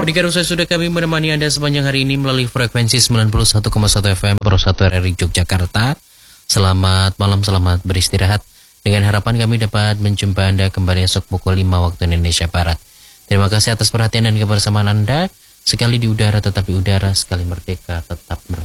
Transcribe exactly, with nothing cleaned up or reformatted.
Pendengar usai sudah kami menemani Anda sepanjang hari ini melalui frekuensi sembilan puluh satu koma satu F M Pro satu R R I Yogyakarta. Selamat malam, selamat beristirahat. Dengan harapan kami dapat menjumpa Anda kembali esok pukul lima waktu Indonesia Barat. Terima kasih atas perhatian dan kebersamaan Anda. Sekali di udara tetap di udara, sekali merdeka tetap merdeka.